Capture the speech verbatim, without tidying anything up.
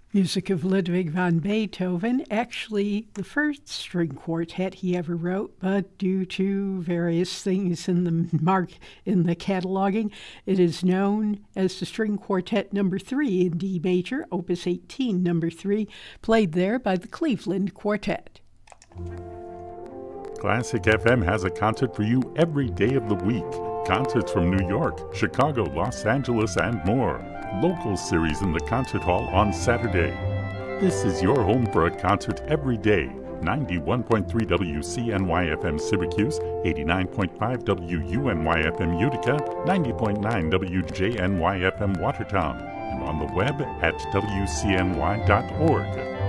Music of Ludwig van Beethoven, actually the first string quartet he ever wrote, but due to various things in the mark in the cataloging, it is known as the String Quartet Number Three in D major, Opus eighteen, Number Three, played there by the Cleveland Quartet. Classic F M has a concert for you every day of the week. Concerts from New York, Chicago, Los Angeles, and more. Local series in the concert hall on Saturday. This is your home for a concert every day. ninety-one point three W C N Y F M Syracuse, eighty-nine point five W U N Y F M Utica, ninety point nine W J N Y F M Watertown, and on the web at W C N Y dot org.